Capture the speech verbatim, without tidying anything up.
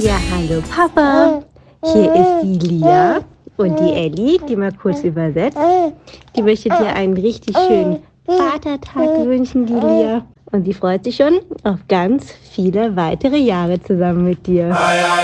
Ja, hallo Papa. Hier ist die Lia und die Elli, die mal kurz übersetzt. Die möchte dir einen richtig schönen Vatertag wünschen, die Lia. Und sie freut sich schon auf ganz viele weitere Jahre zusammen mit dir.